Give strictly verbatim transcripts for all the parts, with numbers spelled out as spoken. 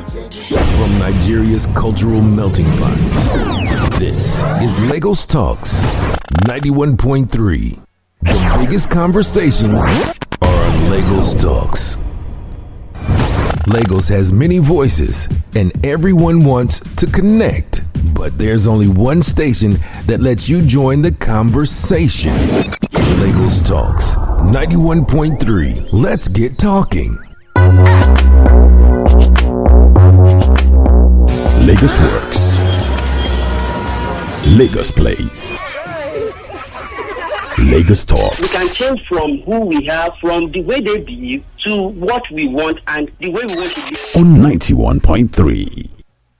From Nigeria's cultural melting pot, this is Lagos Talks ninety-one point three. The biggest conversations are on Lagos Talks. Lagos has many voices, and everyone wants to connect. But there's only one station that lets you join the conversation. Lagos Talks ninety-one point three. Let's get talking. Lagos Works. Lagos Plays. Lagos Talks. We can change from who we are, from the way they behave, to what we want and the way we want to be. On ninety-one point three.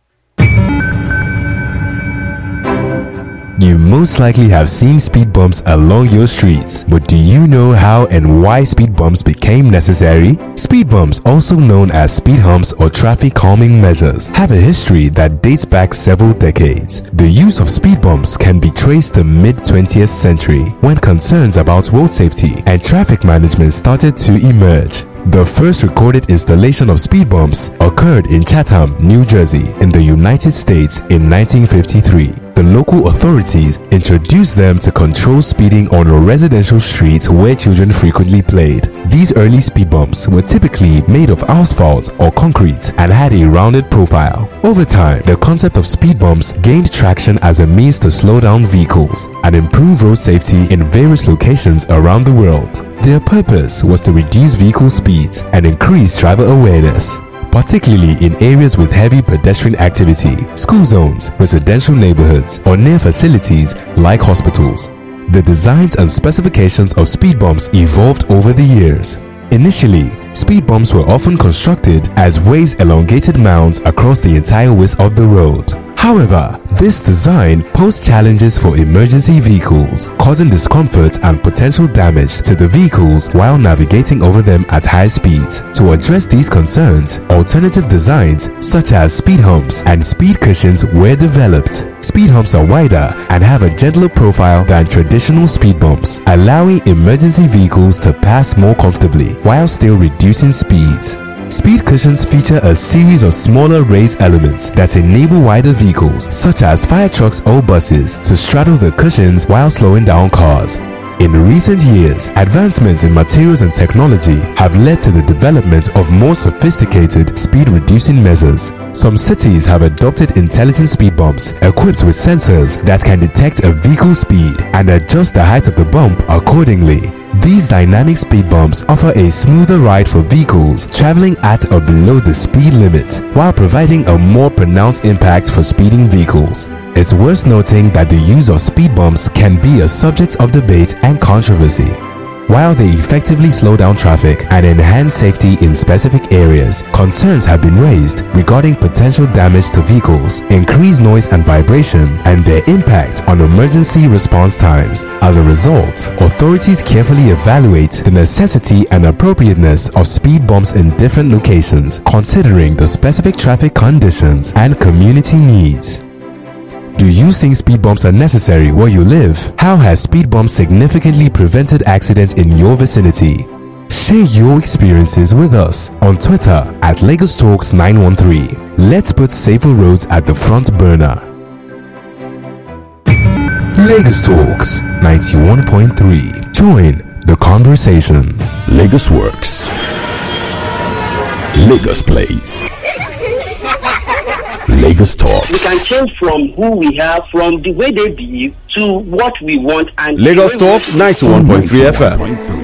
You most likely have seen speed bumps along your streets, but do you know how and why speed bumps became necessary? Speed bumps, also known as speed humps or traffic calming measures, have a history that dates back several decades. The use of speed bumps can be traced to mid-twentieth century, when concerns about road safety and traffic management started to emerge. The first recorded installation of speed bumps occurred in Chatham, New Jersey, in the United States in nineteen fifty-three. The local authorities introduced them to control speeding on a residential street where children frequently played. These early speed bumps were typically made of asphalt or concrete and had a rounded profile. Over time, the concept of speed bumps gained traction as a means to slow down vehicles and improve road safety in various locations around the world. Their purpose was to reduce vehicle speeds and increase driver awareness, particularly in areas with heavy pedestrian activity, school zones, residential neighborhoods, or near facilities like hospitals. The designs and specifications of speed bumps evolved over the years. Initially, speed bumps were often constructed as raised elongated mounds across the entire width of the road. However, this design posed challenges for emergency vehicles, causing discomfort and potential damage to the vehicles while navigating over them at high speeds. To address these concerns, alternative designs such as speed humps and speed cushions were developed. Speed humps are wider and have a gentler profile than traditional speed bumps, allowing emergency vehicles to pass more comfortably while still reducing speeds. Speed cushions feature a series of smaller raised elements that enable wider vehicles, such as fire trucks or buses, to straddle the cushions while slowing down cars. In recent years, advancements in materials and technology have led to the development of more sophisticated speed-reducing measures. Some cities have adopted intelligent speed bumps equipped with sensors that can detect a vehicle's speed and adjust the height of the bump accordingly. These dynamic speed bumps offer a smoother ride for vehicles traveling at or below the speed limit, while providing a more pronounced impact for speeding vehicles. It's worth noting that the use of speed bumps can be a subject of debate and controversy. While they effectively slow down traffic and enhance safety in specific areas, concerns have been raised regarding potential damage to vehicles, increased noise and vibration, and their impact on emergency response times. As a result, authorities carefully evaluate the necessity and appropriateness of speed bumps in different locations, considering the specific traffic conditions and community needs. Do you think speed bumps are necessary where you live? How has speed bumps significantly prevented accidents in your vicinity? Share your experiences with us on Twitter at Lagos Talks nine one three. Let's put safer roads at the front burner. Lagos Talks ninety-one point three. Join the conversation. Lagos Works. Lagos Plays. Lagos Talks. We can change from who we are, from the way they behave, to what we want and Lagos Talks ninety-one point three F M.